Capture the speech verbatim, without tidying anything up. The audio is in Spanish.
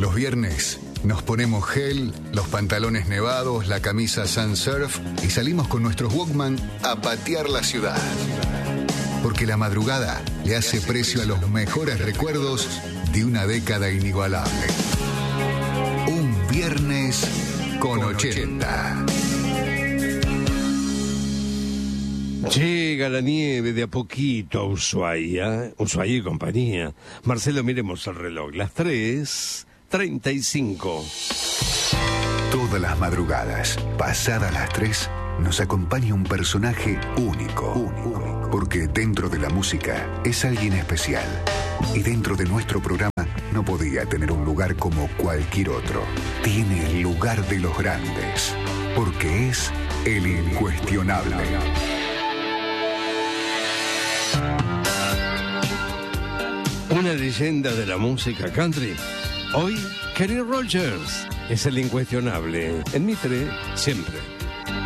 Los viernes nos ponemos gel, los pantalones nevados, la camisa Sun Surf y salimos con nuestros Walkman a patear la ciudad. Porque la madrugada le hace precio a los mejores recuerdos de una década inigualable. Un viernes con ochenta. Llega la nieve de a poquito a Ushuaia, Ushuaia y compañía. Marcelo, miremos el reloj, las tres treinta y cinco. Todas las madrugadas, pasadas las tres, nos acompaña un personaje único, único, porque dentro de la música es alguien especial. Y dentro de nuestro programa no podía tener un lugar como cualquier otro. Tiene el lugar de los grandes, porque es el incuestionable. Una leyenda de la música country. Hoy, Kenny Rogers es el incuestionable. En Mitre, siempre.